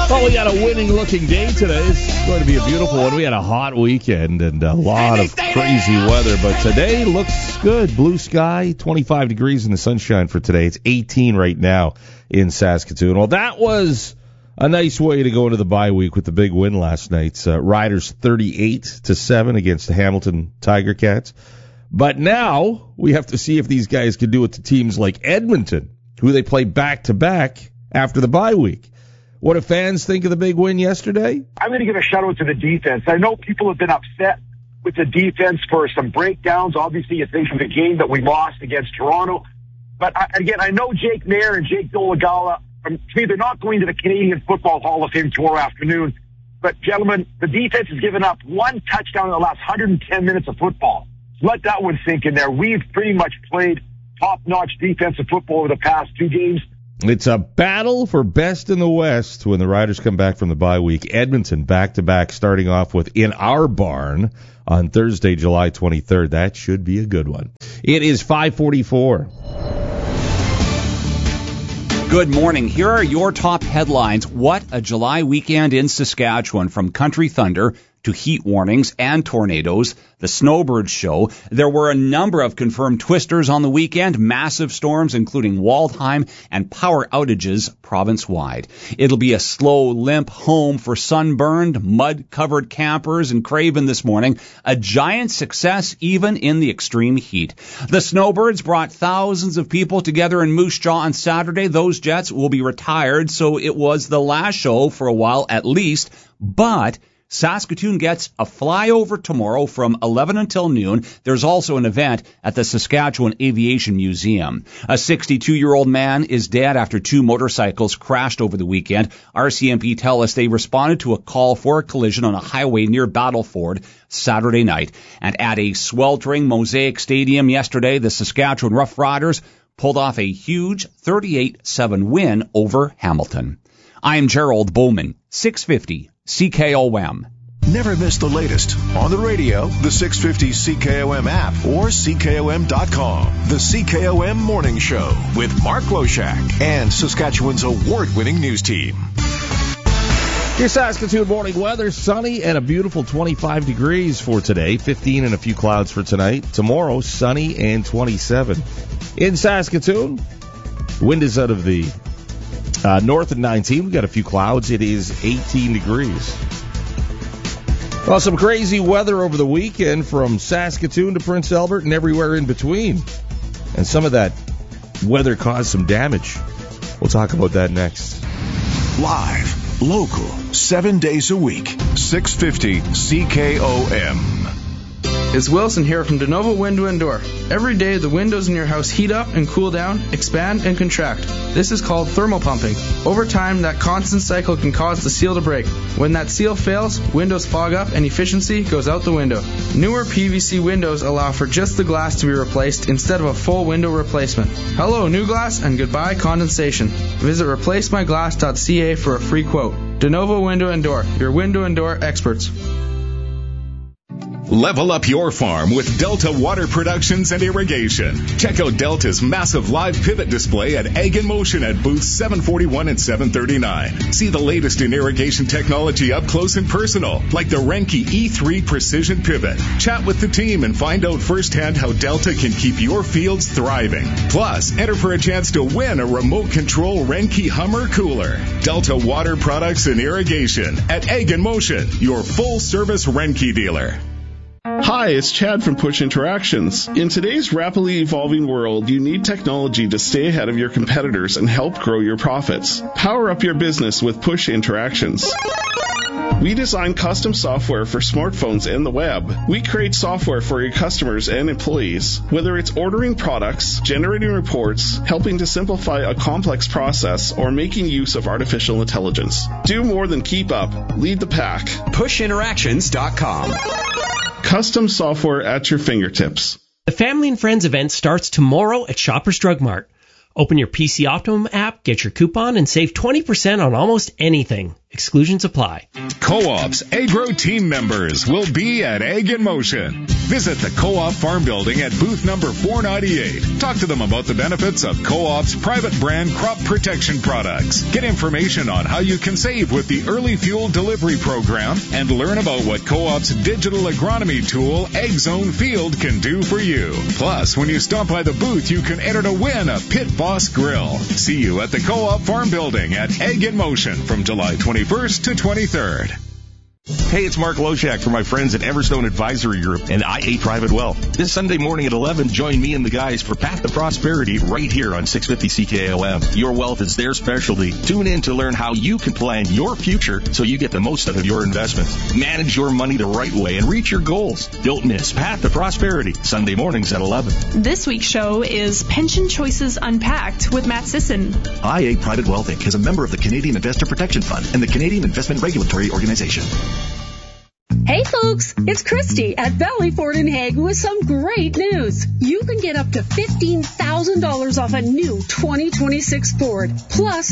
Well, we got a winning-looking day today. It's going to be a beautiful one. We had a hot weekend and a lot of crazy weather, but today looks good. Blue sky, 25 degrees in the sunshine for today. It's 18 right now in Saskatoon. Well, that was a nice way to go into the bye week with the big win last night. Riders 38-7 against the Hamilton Tiger Cats. But now we have to see if these guys can do it to teams like Edmonton, who they play back-to-back after the bye week. What do fans think of the big win yesterday? I'm going to give a shout-out to the defense. I know people have been upset with the defense for some breakdowns. Obviously, you think of the game that we lost against Toronto. But, I know Jake Mayer and Jake Dolegala, to me, they're not going to the Canadian Football Hall of Fame tomorrow afternoon. But, gentlemen, the defense has given up one touchdown in the last 110 minutes of football. Let that one sink in there. We've pretty much played top-notch defensive football over the past two games. It's a battle for best in the West when the Riders come back from the bye week. Edmonton back-to-back starting off with In Our Barn on Thursday, July 23rd. That should be a good one. It is 5:44. Good morning. Here are your top headlines. What a July weekend in Saskatchewan, from Country Thunder to heat warnings and tornadoes, the snowbird show. There were a number of confirmed twisters on the weekend, massive storms including Waldheim, and power outages province-wide. It'll be a slow, limp home for sunburned, mud-covered campers in Craven this morning, a giant success even in the extreme heat. The snowbirds brought thousands of people together in Moose Jaw on Saturday. Those jets will be retired, so it was the last show for a while at least, but Saskatoon gets a flyover tomorrow from 11 until noon. There's also an event at the Saskatchewan Aviation Museum. A 62-year-old man is dead after two motorcycles crashed over the weekend. RCMP tell us they responded to a call for a collision on a highway near Battleford Saturday night. And at a sweltering Mosaic Stadium yesterday, the Saskatchewan Roughriders pulled off a huge 38-7 win over Hamilton. I'm Gerald Bowman, 650 CKOM. Never miss the latest on the radio, the 650 CKOM app, or CKOM.com. The CKOM Morning Show with Mark Loshak and Saskatchewan's award-winning news team. Your Saskatoon morning weather, sunny and a beautiful 25 degrees for today, 15 and a few clouds for tonight. Tomorrow, sunny and 27. In Saskatoon, wind is out of the north at 19. We've got a few clouds. It is 18 degrees. Well, some crazy weather over the weekend from Saskatoon to Prince Albert and everywhere in between. And some of that weather caused some damage. We'll talk about that next. Live, local, 7 days a week, 650 CKOM. It's Wilson here from DeNovo Window and Door. Every day, the windows in your house heat up and cool down, expand and contract. This is called thermal pumping. Over time, that constant cycle can cause the seal to break. When that seal fails, windows fog up and efficiency goes out the window. Newer PVC windows allow for just the glass to be replaced instead of a full window replacement. Hello, new glass, and goodbye, condensation. Visit replacemyglass.ca for a free quote. DeNovo Window and Door, your window and door experts. Level up your farm with Delta Water Productions and Irrigation. Check out Delta's massive live pivot display at Ag in Motion at booths 741 and 739. See the latest in irrigation technology up close and personal, like the Renke E3 Precision Pivot. Chat with the team and find out firsthand how Delta can keep your fields thriving. Plus, enter for a chance to win a remote control Renke Hummer cooler. Delta Water Products and Irrigation at Ag in Motion, your full-service Renke dealer. Hi, it's Chad from Push Interactions. In today's rapidly evolving world, you need technology to stay ahead of your competitors and help grow your profits. Power up your business with Push Interactions. We design custom software for smartphones and the web. We create software for your customers and employees. Whether it's ordering products, generating reports, helping to simplify a complex process, or making use of artificial intelligence. Do more than keep up. Lead the pack. PushInteractions.com. Custom software at your fingertips. The Family and Friends event starts tomorrow at Shoppers Drug Mart. Open your PC Optimum app, get your coupon, and save 20% on almost anything. Exclusions apply. Co-op's agro team members will be at Ag in Motion. Visit the Co-op Farm Building at booth number 498. Talk to them about the benefits of Co-op's private brand crop protection products. Get information on how you can save with the Early Fuel Delivery Program and learn about what Co-op's digital agronomy tool, AgZone Field, can do for you. Plus, when you stop by the booth, you can enter to win a Pit Boss grill. See you at the Co-op Farm Building at Ag in Motion from July 21st to 23rd. Hey, it's Mark Loshak from my friends at Everstone Advisory Group and IA Private Wealth. This Sunday morning at 11, join me and the guys for Path to Prosperity right here on 650 CKOM. Your wealth is their specialty. Tune in to learn how you can plan your future so you get the most out of your investments. Manage your money the right way and reach your goals. Don't miss Path to Prosperity, Sunday mornings at 11. This week's show is Pension Choices Unpacked with Matt Sisson. IA Private Wealth Inc. is a member of the Canadian Investor Protection Fund and the Canadian Investment Regulatory Organization. Hey folks, it's Christy at Valley Ford in Hague with some great news. You can get up to $15,000 off a new 2026 Ford, plus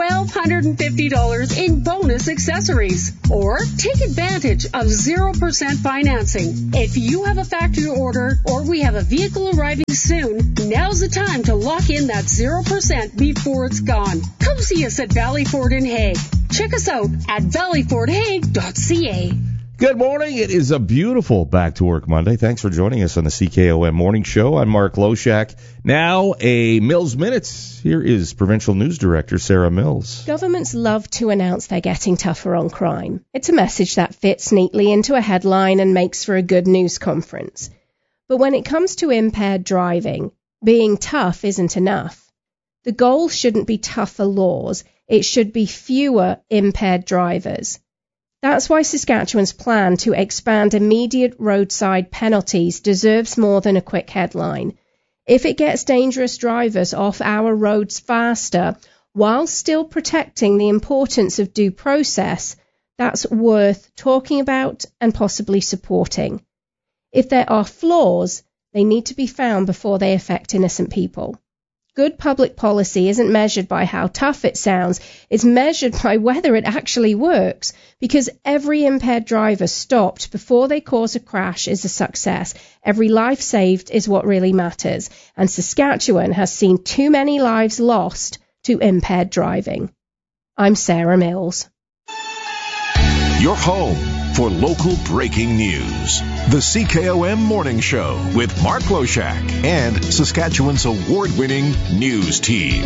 $1,250 in bonus accessories. Or take advantage of 0% financing. If you have a factory order or we have a vehicle arriving soon, now's the time to lock in that 0% before it's gone. Come see us at Valley Ford in Hague. Check us out at valleyfordhague.ca. Good morning. It is a beautiful Back to Work Monday. Thanks for joining us on the CKOM Morning Show. I'm Mark Loshak. Now, a Mills Minutes. Here is Provincial News Director Sarah Mills. Governments love to announce they're getting tougher on crime. It's a message that fits neatly into a headline and makes for a good news conference. But when it comes to impaired driving, being tough isn't enough. The goal shouldn't be tougher laws. It should be fewer impaired drivers. That's why Saskatchewan's plan to expand immediate roadside penalties deserves more than a quick headline. If it gets dangerous drivers off our roads faster, while still protecting the importance of due process, that's worth talking about and possibly supporting. If there are flaws, they need to be found before they affect innocent people. Good public policy isn't measured by how tough it sounds, it's measured by whether it actually works, because every impaired driver stopped before they cause a crash is a success. Every life saved is what really matters, and Saskatchewan has seen too many lives lost to impaired driving. I'm Sarah Mills. Your home for local breaking news. The CKOM Morning Show with Mark Loshak and Saskatchewan's award-winning news team.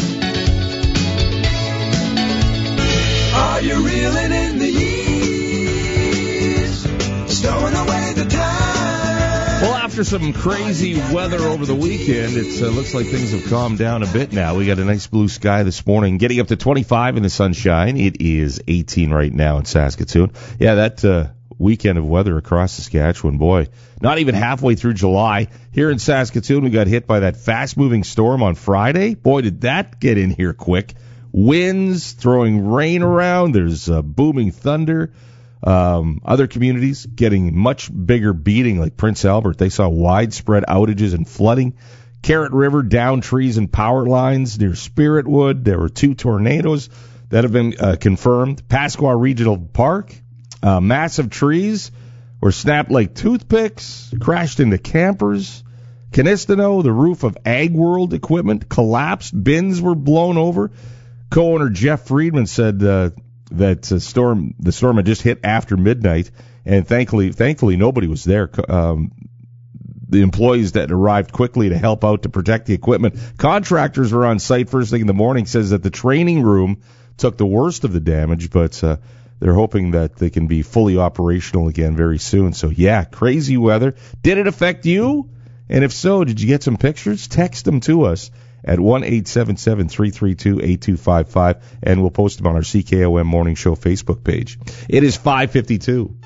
Are you reeling in the years? Stowing away the time? Well, after some crazy weather over the weekend, it looks like things have calmed down a bit now. We got a nice blue sky this morning, getting up to 25 in the sunshine. It is 18 right now in Saskatoon. Yeah, that weekend of weather across Saskatchewan, boy, not even halfway through July. Here in Saskatoon, we got hit by that fast-moving storm on Friday. Boy, did that get in here quick. Winds, throwing rain around. There's booming thunder. Other communities getting much bigger beating, like Prince Albert. They saw widespread outages and flooding. Carrot River, down trees and power lines near Spiritwood. There were 2 tornadoes that have been confirmed. Pasqua Regional Park, massive trees were snapped like toothpicks, crashed into campers. Canistano, the roof of Ag World equipment collapsed. Bins were blown over. Co-owner Jeff Friedman said that the storm had just hit after midnight, and thankfully nobody was there. The employees that arrived quickly to help out to protect the equipment. Contractors were on site first thing in the morning. Says that the training room took the worst of the damage, but they're hoping that they can be fully operational again very soon. So yeah, crazy weather. Did it affect you? And if so, did you get some pictures? Text them to us at 1-877-332-8255, and we'll post them on our CKOM Morning Show Facebook page. It is 5:52.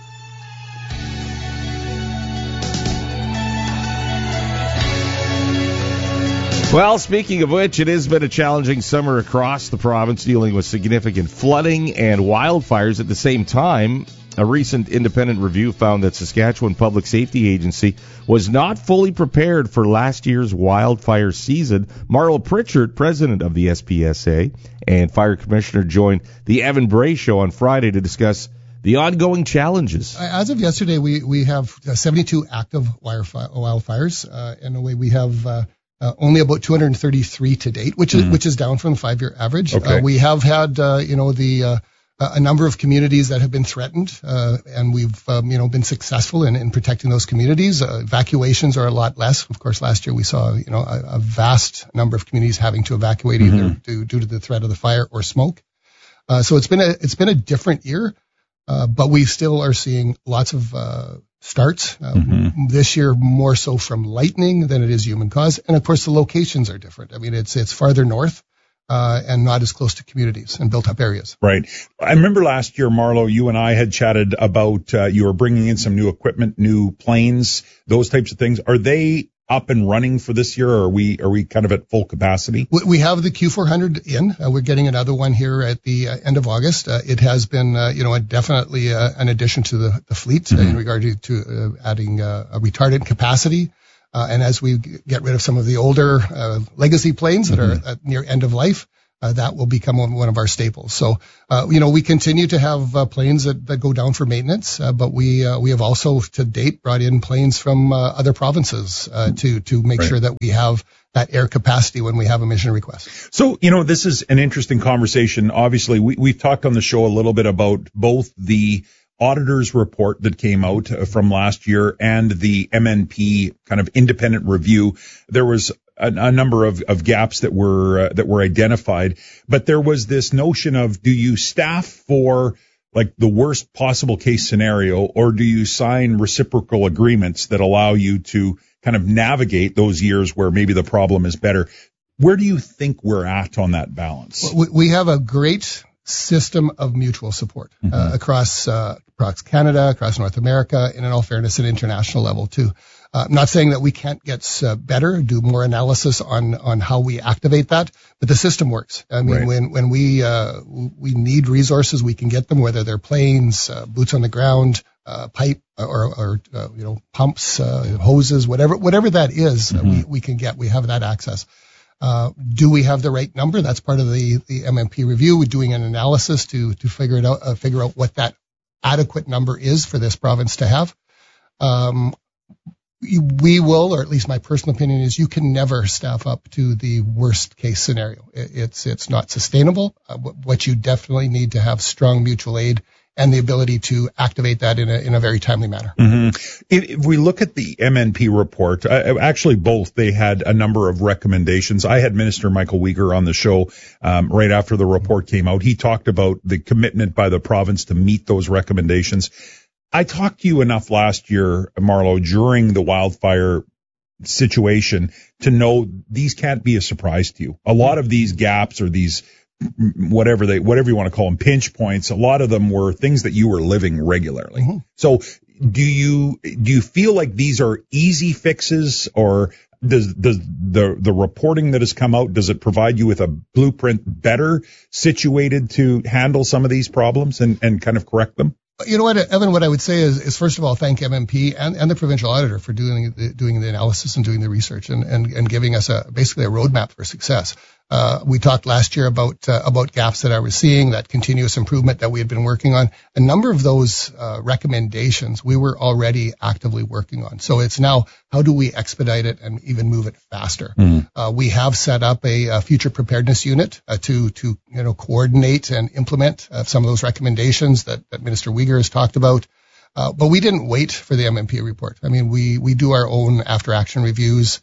Well, speaking of which, it has been a challenging summer across the province, dealing with significant flooding and wildfires. At the same time, a recent independent review found that Saskatchewan Public Safety Agency was not fully prepared for last year's wildfire season. Marlo Pritchard, president of the SPSA and fire commissioner, joined the Evan Bray Show on Friday to discuss the ongoing challenges. As of yesterday, we have 72 active wildfires. In a way, we have only about 233 to date, which is down from the 5-year average. Okay. We have had a number of communities that have been threatened, and we've been successful in protecting those communities. Evacuations are a lot less. Of course, last year we saw a vast number of communities having to evacuate either due to the threat of the fire or smoke. So it's been a different year, but we still are seeing lots of starts this year, more so from lightning than it is human cause, and of course the locations are different. I mean, it's farther north. And not as close to communities and built-up areas. Right. I remember last year, Marlo, you and I had chatted about you were bringing in some new equipment, new planes, those types of things. Are they up and running for this year, or are we kind of at full capacity? We have the Q400 in. We're getting another one here at the end of August. It has been, definitely an addition to the fleet in regard to adding a retardant capacity. And as we get rid of some of the older legacy planes that are at near end of life, that will become one of our staples. So, we continue to have planes that go down for maintenance, but we have also to date brought in planes from other provinces to make sure that we have that air capacity when we have a mission request. So, this is an interesting conversation. Obviously, we've talked on the show a little bit about both the auditor's report that came out from last year and the MNP kind of independent review. There was a number of gaps that were identified, but there was this notion of, do you staff for like the worst possible case scenario, or do you sign reciprocal agreements that allow you to kind of navigate those years where maybe the problem is better? Where do you think we're at on that balance? We have a great system of mutual support across Canada, across North America, and in all fairness, at international level too. I'm not saying that we can't get better, do more analysis on how we activate that, but the system works. I mean, when we need resources, we can get them, whether they're planes, boots on the ground, pipe, or pumps, hoses, whatever that is, we can get. We have that access. Do we have the right number? That's part of the MMP review. We're doing an analysis to figure out what that adequate number is for this province to have. We will, or at least my personal opinion is, you can never staff up to the worst case scenario. It's not sustainable. What you definitely need to have strong mutual aid and the ability to activate that in a very timely manner. If we look at the MNP report, actually both, they had a number of recommendations. I had Minister Michael Uyghur on the show right after the report came out. He talked about the commitment by the province to meet those recommendations. I talked to you enough last year, Marlo, during the wildfire situation to know these can't be a surprise to you. A lot of these gaps or these whatever you want to call them, pinch points, a lot of them were things that you were living regularly. So do you feel like these are easy fixes, or does the reporting that has come out, does it provide you with a blueprint better situated to handle some of these problems and kind of correct them? You know what, Evan, what I would say is first of all, thank MMP and the provincial auditor for doing the analysis and doing the research and giving us basically a roadmap for success. We talked last year about gaps that I was seeing, that continuous improvement that we had been working on. A number of those recommendations we were already actively working on. So it's now, how do we expedite it and even move it faster? We have set up a future preparedness unit to coordinate and implement some of those recommendations that Minister Uyghur has talked about. But we didn't wait for the MMP report. I mean, we do our own after action reviews.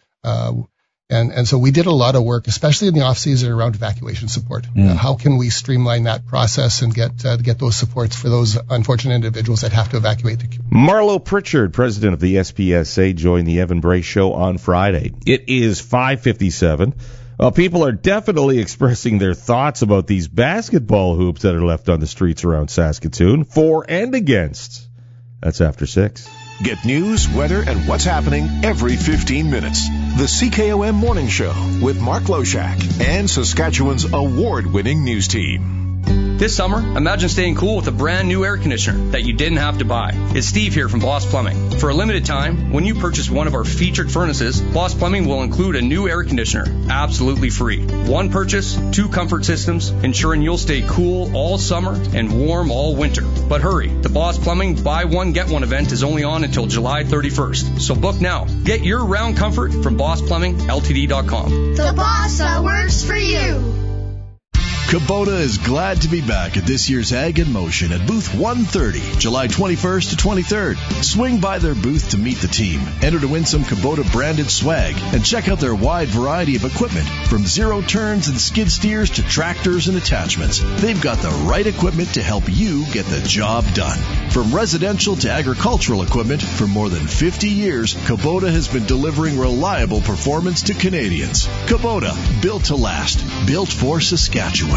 And so we did a lot of work, especially in the off season, around evacuation support. How can we streamline that process and get those supports for those unfortunate individuals that have to evacuate the community? Marlo Pritchard, president of the SPSA, joined the Evan Bray Show on Friday. It is 5:57. Well, people are definitely expressing their thoughts about these basketball hoops that are left on the streets around Saskatoon, for and against. That's after 6. Get news, weather, and what's happening every 15 minutes. the CKOM Morning Show with Mark Loshak and Saskatchewan's award-winning news team. This summer, imagine staying cool with a brand new air conditioner that you didn't have to buy. It's Steve here from Boss Plumbing. For a limited time, when you purchase one of our featured furnaces, Boss Plumbing will include a new air conditioner, absolutely free. One purchase, 2 comfort systems, ensuring you'll stay cool all summer and warm all winter. But hurry, the Boss Plumbing Buy One Get One event is only on until July 31st. So book now. Get your round comfort from BossPlumbingLTD.com. The boss that works for you. Kubota is glad to be back at this year's Ag in Motion at Booth 130, July 21st to 23rd. Swing by their booth to meet the team, enter to win some Kubota branded swag, and check out their wide variety of equipment from zero turns and skid steers to tractors and attachments. They've got the right equipment to help you get the job done. From residential to agricultural equipment, for more than 50 years, Kubota has been delivering reliable performance to Canadians. Kubota, built to last, built for Saskatchewan.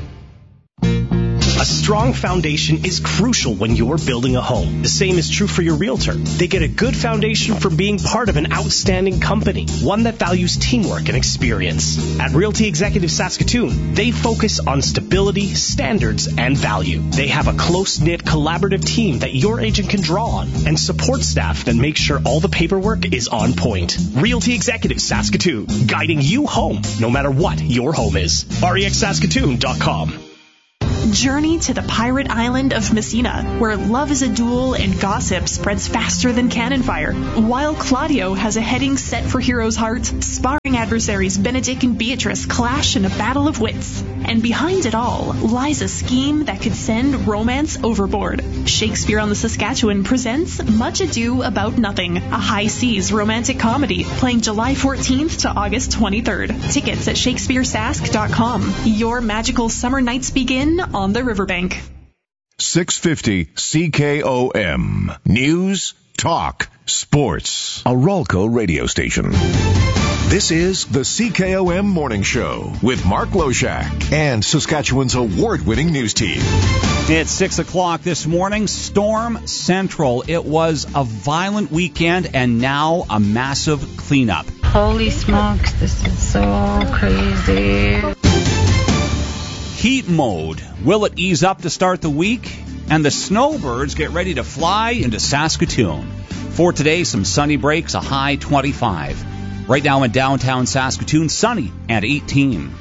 A strong foundation is crucial when you're building a home. The same is true for your realtor. They get a good foundation from being part of an outstanding company, one that values teamwork and experience. At Realty Executive Saskatoon, they focus on stability, standards, and value. They have a close-knit, collaborative team that your agent can draw on and support staff that make sure all the paperwork is on point. Realty Executive Saskatoon, guiding you home no matter what your home is. REXSaskatoon.com. Journey to the pirate island of Messina, where love is a duel and gossip spreads faster than cannon fire. While Claudio has a heading set for Hero's heart, sparring adversaries Benedict and Beatrice clash in a battle of wits. And behind it all lies a scheme that could send romance overboard. Shakespeare on the Saskatchewan presents Much Ado About Nothing, a high seas romantic comedy, playing July 14th to August 23rd. Tickets at shakespearesask.com. Your magical summer nights begin on the riverbank. 650 CKOM. News, talk, sports. A Ralco radio station. This is the CKOM Morning Show with Mark Loshak and Saskatchewan's award-winning news team. It's 6 o'clock this morning. Storm Central. It was a violent weekend and now a massive cleanup. Holy smokes, this is so crazy. Heat mode. Will it ease up to start the week? And the snowbirds get ready to fly into Saskatoon. For today, some sunny breaks, a high 25. Right now in downtown Saskatoon, sunny at 18.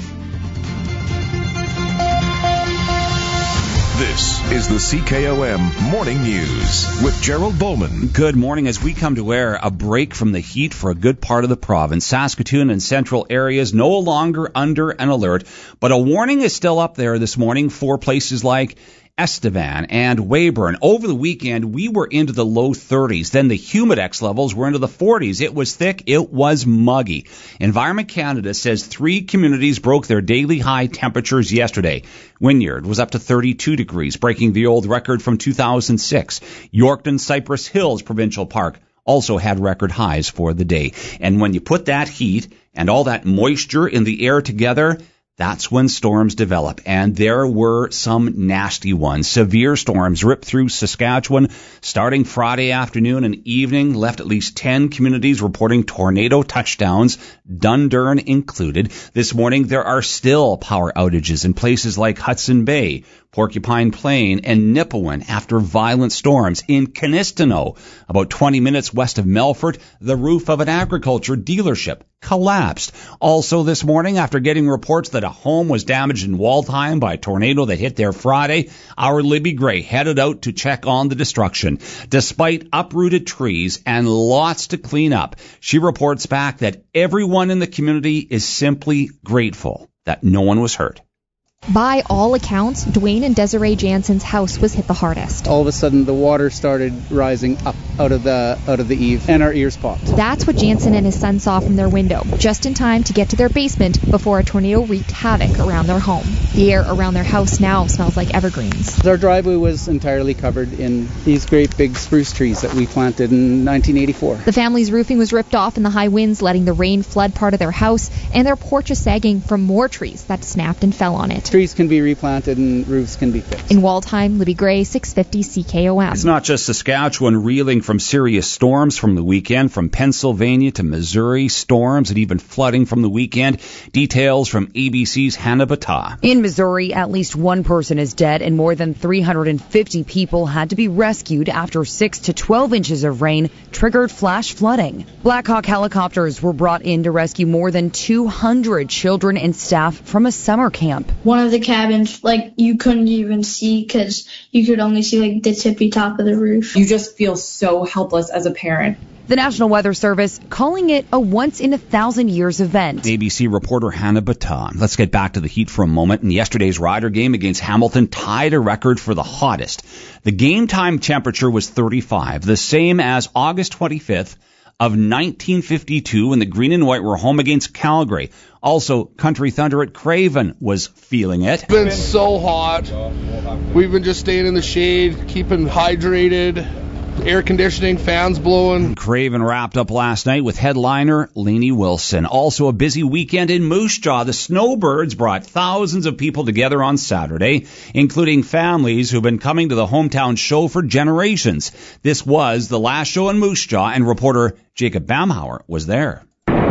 This is the CKOM Morning News with Gerald Bowman. Good morning. As we come to air, a break from the heat for a good part of the province. Saskatoon and central areas no longer under an alert, but a warning is still up there this morning for places like Estevan and Weyburn. Over the weekend, we were into the low 30s. Then the humidex levels were into the 40s. It was thick. It was muggy. Environment Canada says 3 communities broke their daily high temperatures yesterday. Wynyard was up to 32 degrees, breaking the old record from 2006. Yorkton Cypress Hills Provincial Park also had record highs for the day. And when you put that heat and all that moisture in the air together, that's when storms develop, and there were some nasty ones. Severe storms ripped through Saskatchewan starting Friday afternoon and evening, left at least 10 communities reporting tornado touchdowns, Dundurn included. This morning, there are still power outages in places like Hudson Bay, Porcupine Plain, and Nipawin after violent storms. In Canistino, about 20 minutes west of Melfort, the roof of an agriculture dealership collapsed. Also this morning, after getting reports that a home was damaged in Waldheim by a tornado that hit there Friday, our Libby Gray headed out to check on the destruction. Despite uprooted trees and lots to clean up, she reports back that everyone in the community is simply grateful that no one was hurt. By all accounts, Dwayne and Desiree Jansen's house was hit the hardest. All of a sudden, the water started rising up out of the eave, and our ears popped. That's what Jansen and his son saw from their window, just in time to get to their basement before a tornado wreaked havoc around their home. The air around their house now smells like evergreens. Our driveway was entirely covered in these great big spruce trees that we planted in 1984. The family's roofing was ripped off in the high winds, letting the rain flood part of their house, and their porch is sagging from more trees that snapped and fell on it. Streets can be replanted and roofs can be fixed. In Waldheim, Libby Gray, 650 CKOM. It's not just Saskatchewan reeling from serious storms from the weekend, from Pennsylvania to Missouri, storms and even flooding from the weekend. Details from ABC's Hannah Battah. In Missouri, at least one person is dead and more than 350 people had to be rescued after 6 to 12 inches of rain triggered flash flooding. Black Hawk helicopters were brought in to rescue more than 200 children and staff from a summer camp. One of the cabins, you couldn't even see because you could only see the tippy top of the roof. You just feel so helpless as a parent. The National Weather Service calling it a once-in-a-thousand-years event. ABC reporter Hannah Battah. Let's get back to the heat for a moment. In yesterday's Rider game against Hamilton tied a record for the hottest. The game time temperature was 35, the same as August 25th of 1952 when the Green and White were home against Calgary. Also, Country Thunder at Craven was feeling it. It's been so hot. We've been just staying in the shade, keeping hydrated. Air conditioning, fans blowing. Craven wrapped up last night with headliner Lainey Wilson. Also a busy weekend in Moose Jaw. The Snowbirds brought thousands of people together on Saturday, including families who've been coming to the hometown show for generations. This was the last show in Moose Jaw, and reporter Jacob Bamhauer was there.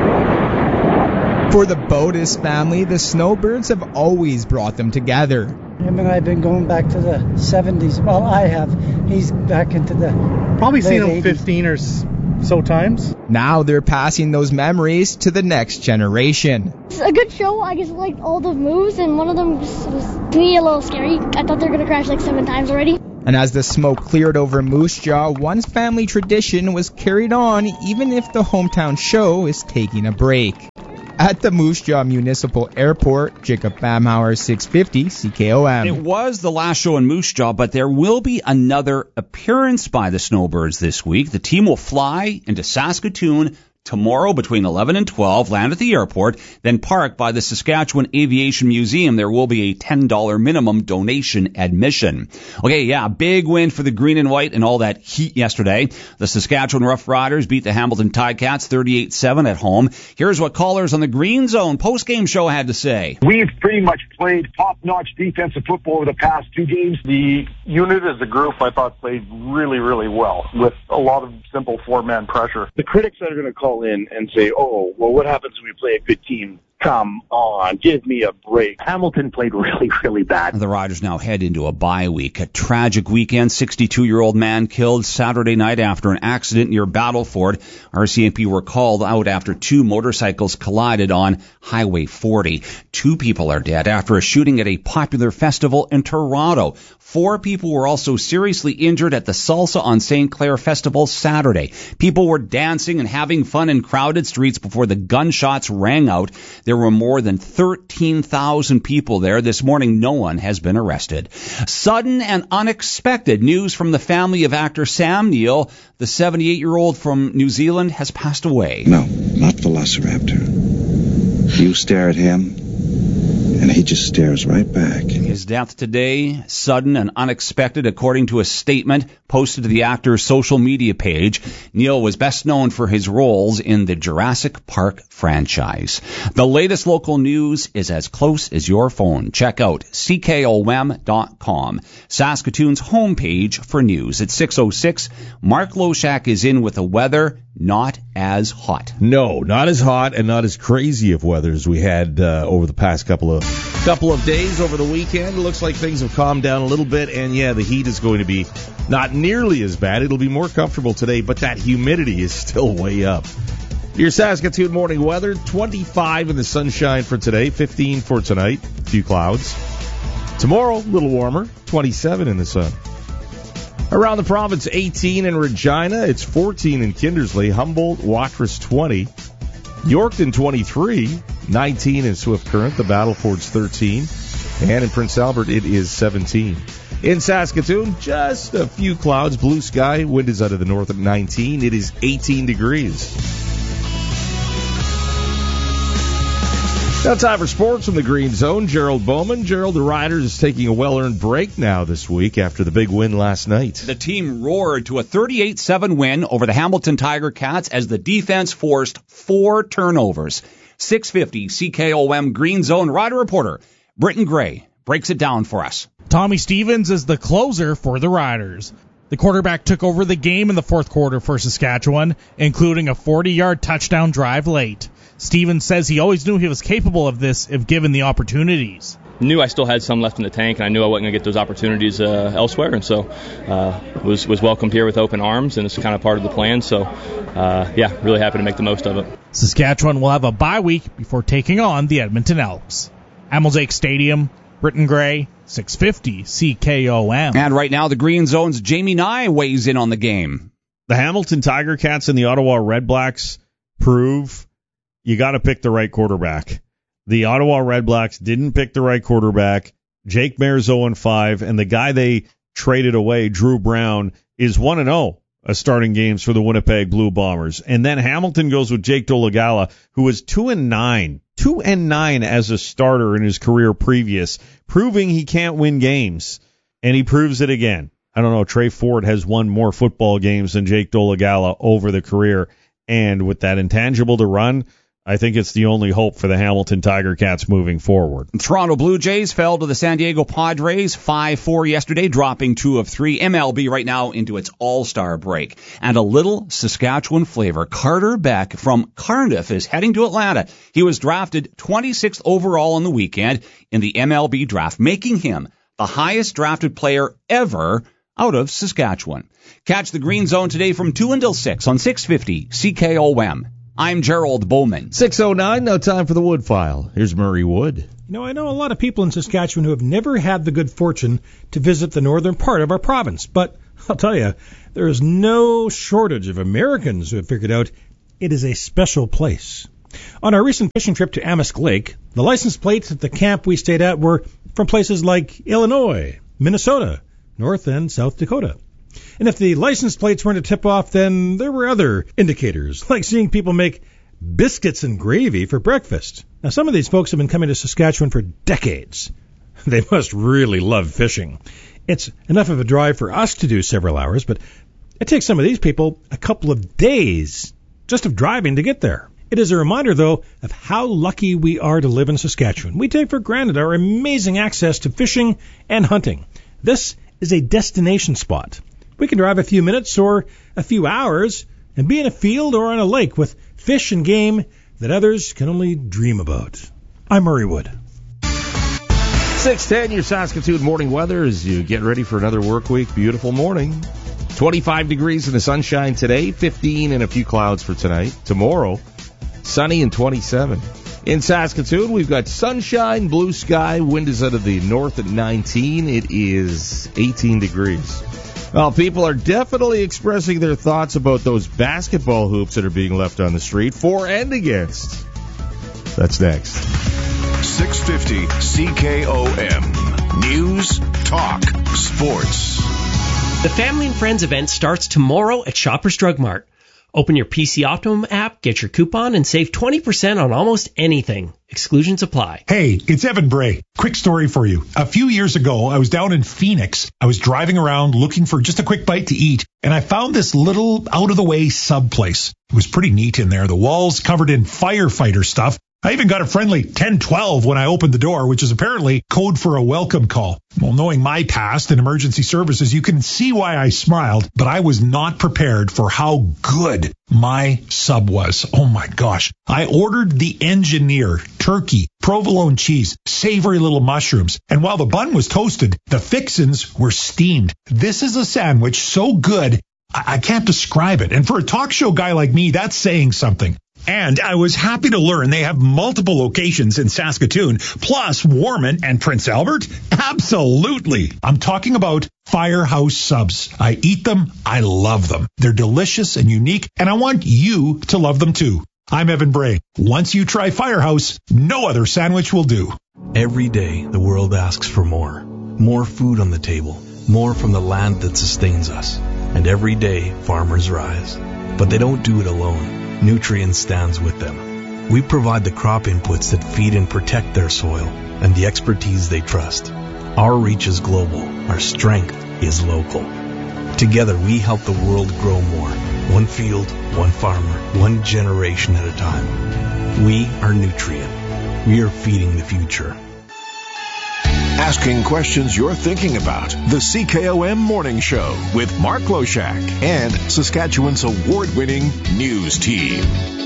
For the Bodas family, the Snowbirds have always brought them together. Him and I have been going back to the 70s. Well, I have. He's back into the probably seen him 80s. 15 or so times. Now they're passing those memories to the next generation. It's a good show. I just liked all the moves, and one of them was to me a little scary. I thought they were going to crash 7 times already. And as the smoke cleared over Moose Jaw, one family tradition was carried on even if the hometown show is taking a break. At the Moose Jaw Municipal Airport, Jacob Bamhauer, 650 CKOM. It was the last show in Moose Jaw, but there will be another appearance by the Snowbirds this week. The team will fly into Saskatoon tomorrow between 11 and 12, land at the airport, then park by the Saskatchewan Aviation Museum. There will be a $10 minimum donation admission. Okay, yeah, big win for the Green and White and all that heat yesterday. The Saskatchewan Rough Riders beat the Hamilton Ticats 38-7 at home. Here's what callers on the Green Zone postgame show had to say. We've pretty much played top-notch defensive football over the past 2 games. The unit as a group, I thought, played really, really well with a lot of simple four-man pressure. The critics that are going to call in and say, oh, well, what happens when we play a good team? Come on, give me a break. Hamilton played really, really bad. The Riders now head into a bye week. A tragic weekend. 62-year-old man killed Saturday night after an accident near Battleford. RCMP were called out after 2 motorcycles collided on Highway 40. 2 people are dead after a shooting at a popular festival in Toronto. 4 people were also seriously injured at the Salsa on St. Clair Festival Saturday. People were dancing and having fun in crowded streets before the gunshots rang out. There were more than 13,000 people there. This morning, no one has been arrested. Sudden and unexpected news from the family of actor Sam Neill. The 78-year-old from New Zealand has passed away. No, not Velociraptor. You stare at him, and he just stares right back. His death today, sudden and unexpected, according to a statement posted to the actor's social media page. Neil was best known for his roles in the Jurassic Park franchise. The latest local news is as close as your phone. Check out CKOM.com, Saskatoon's homepage for news. At 6:06, Mark Loshak is in with the weather. Not as hot. No, not as hot and not as crazy of weather as we had over the past couple of days over the weekend. It looks like things have calmed down a little bit, and yeah, the heat is going to be not nearly as bad. It'll be more comfortable today, but that humidity is still way up. Your Saskatoon morning weather, 25 in the sunshine for today, 15 for tonight, a few clouds. Tomorrow, a little warmer, 27 in the sun. Around the province, 18 in Regina. It's 14 in Kindersley. Humboldt, Watrous, 20. Yorkton, 23. 19 in Swift Current. The Battleford's 13. And in Prince Albert, it is 17. In Saskatoon, just a few clouds. Blue sky. Wind is out of the north at 19. It is 18 degrees. Now time for sports from the Green Zone. Gerald Bowman. Gerald, the Riders is taking a well-earned break now this week after the big win last night. The team roared to a 38-7 win over the Hamilton Tiger Cats as the defense forced 4 turnovers. 650 CKOM Green Zone Rider reporter Britton Gray. breaks it down for us. Tommy Stevens is the closer for the Riders. The quarterback took over the game in the fourth quarter for Saskatchewan, including a 40-yard touchdown drive late. Stevens says he always knew he was capable of this if given the opportunities. Knew I still had some left in the tank, and I knew I wasn't going to get those opportunities elsewhere, and so was welcomed here with open arms, and it's kind of part of the plan. So, really happy to make the most of it. Saskatchewan will have a bye week before taking on the Edmonton Elks. Amelsake Stadium, Britton Gray, 650 CKOM. And right now, the Green Zone's Jamie Nye weighs in on the game. The Hamilton Tiger Cats and the Ottawa Redblacks prove you got to pick the right quarterback. The Ottawa Redblacks didn't pick the right quarterback. Jake Maier's 0-5, and the guy they traded away, Drew Brown, is 1-0 starting games for the Winnipeg Blue Bombers. And then Hamilton goes with Jake Dolegala, who was 2-9 as a starter in his career previous, proving he can't win games. And he proves it again. I don't know, Trey Ford has won more football games than Jake Dolegala over the career. And with that intangible to run, I think it's the only hope for the Hamilton Tiger Cats moving forward. Toronto Blue Jays fell to the San Diego Padres 5-4 yesterday, dropping 2 of 3. MLB right now into its all-star break. And a little Saskatchewan flavor. Carter Beck from Cardiff is heading to Atlanta. He was drafted 26th overall on the weekend in the MLB draft, making him the highest drafted player ever out of Saskatchewan. Catch the Green Zone today from 2 until 6 on 650 CKOM. I'm Gerald Bowman. 6:09, now time for the Wood File. Here's Murray Wood. I know a lot of people in Saskatchewan who have never had the good fortune to visit the northern part of our province, but I'll tell you, there is no shortage of Americans who have figured out it is a special place. On our recent fishing trip to Amisk Lake, the license plates at the camp we stayed at were from places like Illinois, Minnesota, North and South Dakota. And if the license plates weren't a tip-off, then there were other indicators, like seeing people make biscuits and gravy for breakfast. Now, some of these folks have been coming to Saskatchewan for decades. They must really love fishing. It's enough of a drive for us to do several hours, but it takes some of these people a couple of days just of driving to get there. It is a reminder, though, of how lucky we are to live in Saskatchewan. We take for granted our amazing access to fishing and hunting. This is a destination spot. We can drive a few minutes or a few hours and be in a field or on a lake with fish and game that others can only dream about. I'm Murray Wood. 6:10, your Saskatoon morning weather as you get ready for another work week. Beautiful morning. 25 degrees in the sunshine today, 15 and a few clouds for tonight. Tomorrow, sunny and 27. In Saskatoon, we've got sunshine, blue sky, wind is out of the north at 19. It is 18 degrees. Well, people are definitely expressing their thoughts about those basketball hoops that are being left on the street, for and against. That's next. 650 CKOM. News, talk, sports. The Family and Friends event starts tomorrow at Shoppers Drug Mart. Open your PC Optimum app, get your coupon, and save 20% on almost anything. Exclusions apply. Hey, it's Evan Bray. Quick story for you. A few years ago, I was down in Phoenix. I was driving around looking for just a quick bite to eat, and I found this little out-of-the-way sub place. It was pretty neat in there. The walls covered in firefighter stuff. I even got a friendly 1012 when I opened the door, which is apparently code for a welcome call. Well, knowing my past in emergency services, you can see why I smiled, but I was not prepared for how good my sub was. Oh my gosh. I ordered the engineer, turkey, provolone cheese, savory little mushrooms, and while the bun was toasted, the fixins were steamed. This is a sandwich so good, I can't describe it. And for a talk show guy like me, that's saying something. And I was happy to learn they have multiple locations in Saskatoon, plus Warman and Prince Albert. Absolutely. I'm talking about Firehouse Subs. I eat them. I love them. They're delicious and unique, and I want you to love them too. I'm Evan Bray. Once you try Firehouse, no other sandwich will do. Every day, the world asks for more. More food on the table. More from the land that sustains us. And every day, farmers rise. But they don't do it alone. Nutrien stands with them. We provide the crop inputs that feed and protect their soil and the expertise they trust. Our reach is global. Our strength is local. Together, we help the world grow more. One field, one farmer, one generation at a time. We are Nutrien. We are feeding the future. Asking questions you're thinking about. The CKOM Morning Show with Mark Loshak and Saskatchewan's award-winning news team.